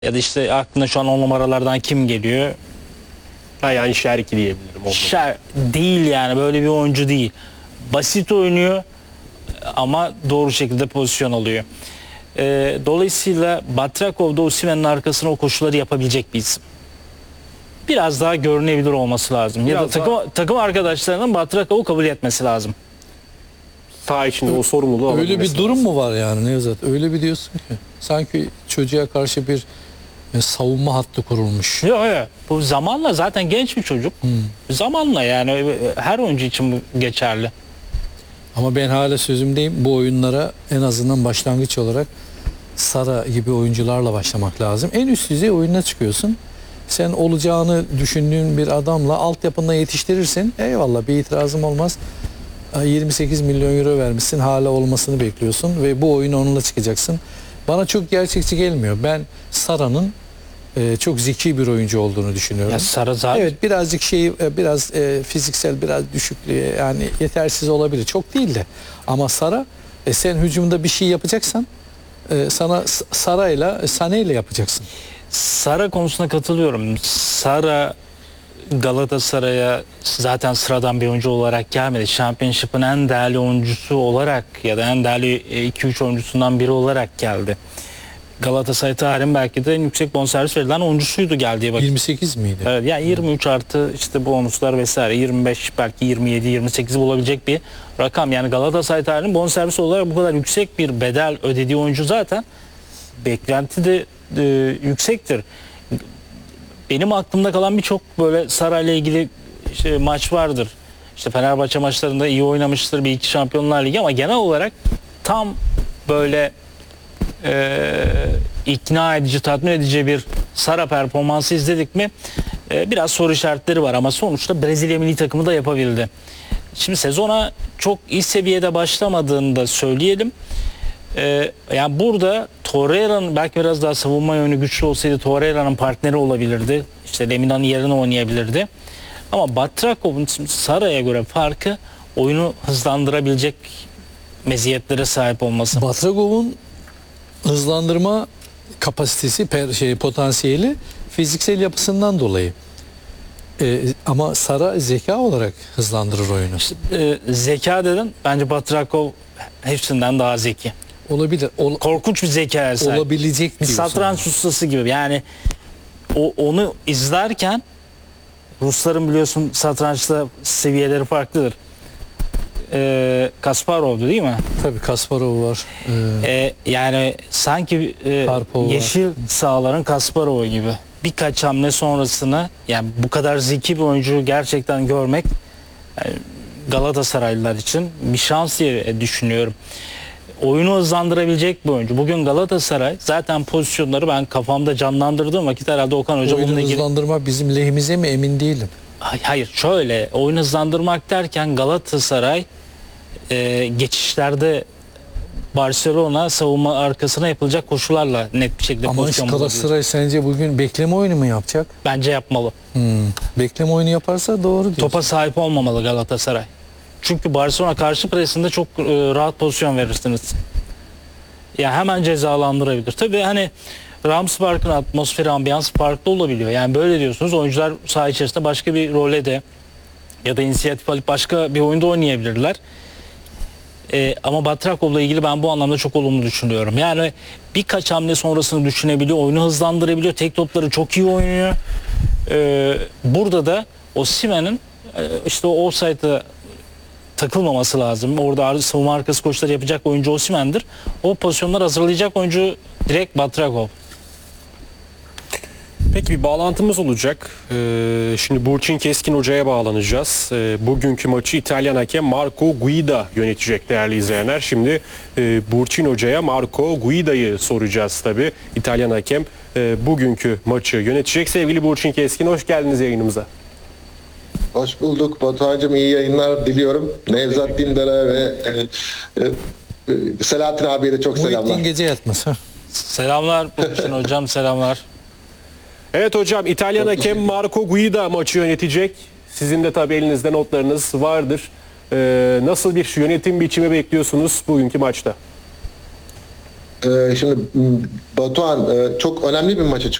Ya da işte aklına şu an 10 numaralardan kim geliyor? Yani Şerki diyebilirim. Değil yani, böyle bir oyuncu değil. Basit oynuyor ama doğru şekilde pozisyon alıyor. Dolayısıyla Batrakov'da Osimhen'in arkasına o koşuları yapabilecek bir isim. Biraz daha görünebilir olması lazım. Biraz ya da takım arkadaşlarının Batrakov'u kabul etmesi lazım. Saha içinde o sorumluluğu Öyle bir alabilmesi durum lazım. mu var yani Nevzat? Öyle bir diyorsun ki. Sanki çocuğa karşı bir savunma hattı kurulmuş. Yok. Bu zamanla, zaten genç bir çocuk. Zamanla yani her oyuncu için bu geçerli. Ama ben hala sözümdeyim. Bu oyunlara en azından başlangıç olarak Sara gibi oyuncularla başlamak lazım. En üst düzey oyununa çıkıyorsun. Sen olacağını düşündüğün bir adamla altyapında yetiştirirsin. Eyvallah, bir itirazım olmaz. 28 milyon euro vermişsin, hala olmasını bekliyorsun ve bu oyuna onunla çıkacaksın. Bana çok gerçekçi gelmiyor. Ben Sara'nın çok zeki bir oyuncu olduğunu düşünüyorum. Ya Sara zaten... Evet, birazcık biraz fiziksel, biraz düşüklüğü, yani yetersiz olabilir. Çok değil de. Ama Sara, sen hücumda bir şey yapacaksan sana Sara'yla, Sané'yle yapacaksın. Sara konusuna katılıyorum. Sara Galatasaray'a zaten sıradan bir oyuncu olarak gelmedi. Championship'ın en değerli oyuncusu olarak ya da en değerli 2-3 oyuncusundan biri olarak geldi. Galatasaray tarihinin belki de en yüksek bonservis verilen oyuncusuydu geldiği vakit. 28 miydi? Evet, yani 23 artı işte bonuslar vesaire 25, belki 27 28 bulabilecek bir rakam. Yani Galatasaray tarihinin bonservis olarak bu kadar yüksek bir bedel ödediği oyuncu zaten beklenti de yüksektir. Benim aklımda kalan birçok böyle Sara ile ilgili işte maç vardır. İşte Fenerbahçe maçlarında iyi oynamıştır, bir iki Şampiyonlar Ligi, ama genel olarak tam böyle ikna edici, tatmin edici bir Sara performansı izledik mi biraz soru işaretleri var, ama sonuçta Brezilya milli takımı da yapabildi. Şimdi sezona çok iyi seviyede başlamadığını da söyleyelim. Yani burada Torreira'nın belki biraz daha savunma yönü güçlü olsaydı Torreira'nın partneri olabilirdi. İşte Lemina'nın yerine oynayabilirdi. Ama Batrakov'un Sara'ya göre farkı oyunu hızlandırabilecek meziyetlere sahip olması. Batrakov'un hızlandırma kapasitesi, potansiyeli fiziksel yapısından dolayı. Ama Sara zeka olarak hızlandırır oyunu. İşte, zeka dedin. Bence Batrakov hepsinden daha zeki. Olabilir. Korkunç bir zekaya sahip. Olabilecek Bir diyorsun. satranç ustası gibi. Yani onu izlerken, Rusların biliyorsun satrançta seviyeleri farklıdır. Kasparov'du değil mi? Tabii Kasparov var. Yani sanki Karpov var. yeşil sahaların Kasparov'u gibi. Birkaç hamle sonrasını, yani bu kadar zeki bir oyuncuyu gerçekten görmek yani Galatasaraylılar için bir şans diye düşünüyorum. Oyunu hızlandırabilecek bir oyuncu. Bugün Galatasaray zaten pozisyonları ben kafamda canlandırdığım vakit herhalde Okan Hoca Oyunu bununla ilgili... hızlandırma bizim lehimize mi emin değilim. Hayır, şöyle oyunu hızlandırmak derken Galatasaray geçişlerde Barcelona savunma arkasına yapılacak koşularla net bir şekilde Ama pozisyon bulabilir. Galatasaray sence bugün bekleme oyunu mu yapacak? Bence yapmalı. Bekleme oyunu yaparsa doğru diyorsun. Topa sahip olmamalı Galatasaray. Çünkü Barcelona karşı presinde çok rahat pozisyon verirsiniz. Ya hemen cezalandırabilir. Tabii hani Rams Park'ın atmosferi, ambiyans farklı olabiliyor. Yani böyle diyorsunuz, oyuncular saha içerisinde başka bir role de ya da inisiyatif alıp başka bir oyunda oynayabilirler. Ama Batrakov'la ilgili ben bu anlamda çok olumlu düşünüyorum. Yani birkaç hamle sonrasını düşünebiliyor, oyunu hızlandırabiliyor, tek topları çok iyi oynuyor. Burada da Osimhen'in işte o offside'a takılmaması lazım. Orada savunma arkası koşuları yapacak oyuncu Osimhen'dir. O pozisyonları hazırlayacak oyuncu direkt Batrakov. Peki bir bağlantımız olacak. Şimdi Burçin Keskin Hoca'ya bağlanacağız. Bugünkü maçı İtalyan hakem Marco Guida yönetecek değerli izleyenler. Şimdi Burçin Hoca'ya Marco Guida'yı soracağız tabii. İtalyan hakem bugünkü maçı yönetecek. Sevgili Burçin Keskin, hoş geldiniz yayınımıza. Hoş bulduk Batuhan'cığım, iyi yayınlar diliyorum. Nevzat Dindar'a ve Selahattin abiye de çok selamlar. Muhittin gece yatmaz. Selamlar Burçin hocam, selamlar. Evet hocam, İtalyan hakem Marco Guida maçı yönetecek. Sizin de tabii elinizde notlarınız vardır. Nasıl bir yönetim biçimi bekliyorsunuz bugünkü maçta? Şimdi Batuhan çok önemli bir maça